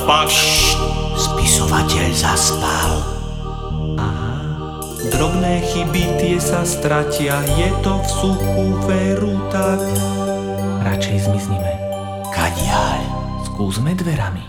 Spisovateľ zaspal. Drobné chyby tie sa stratia, je to v suchu veru tak. Radšej zmiznime. Kadiaľ? Skúsme dverami.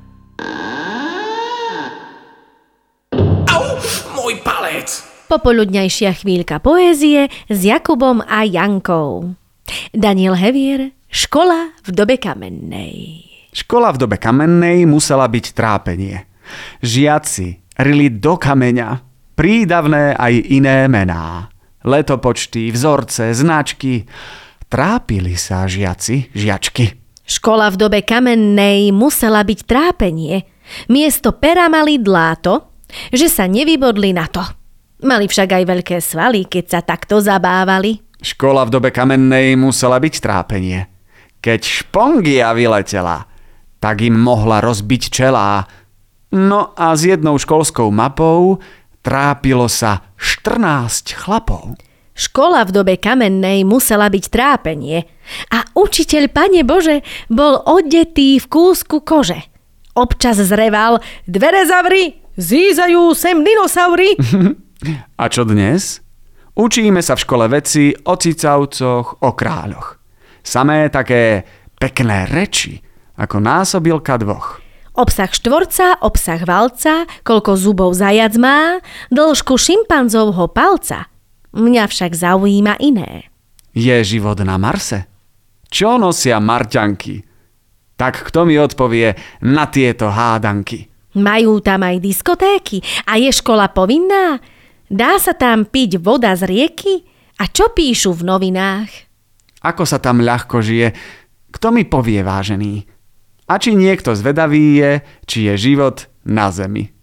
Au! Môj palec! Popoludňajšia chvíľka poézie s Jakubom a Jankou. Daniel Hevier, Škola v dobe kamennej. Škola v dobe kamennej musela byť trápenie. Žiaci rili do kameňa prídavné aj iné mená. Letopočty, vzorce, značky. Trápili sa žiaci, žiačky. Škola v dobe kamennej musela byť trápenie. Miesto pera mali dláto, že sa nevybodli na to. Mali však aj veľké svaly, keď sa takto zabávali. Škola v dobe kamennej musela byť trápenie. Keď špongia vyletela, tak im mohla rozbiť čelá. No a s jednou školskou mapou trápilo sa 14 chlapov. Škola v dobe kamennej musela byť trápenie a učiteľ, Pane Bože, bol odetý v kúsku kože. Občas zreval: dvere zavri, zízajú sem dinosaury. A čo dnes? Učíme sa v škole veci o cicavcoch, o kráľoch. Samé také pekné reči, ako násobilka dvoch. Obsah štvorca, obsah valca, koľko zubov zajac má, dĺžku šimpanzovho palca. Mňa však zaujíma iné. Je život na Marse? Čo nosia Marťanky? Tak kto mi odpovie na tieto hádanky? Majú tam aj diskotéky a je škola povinná? Dá sa tam piť voda z rieky? A čo píšu v novinách? Ako sa tam ľahko žije? Kto mi povie, vážený? A či niekto zvedavý je, či je život na zemi?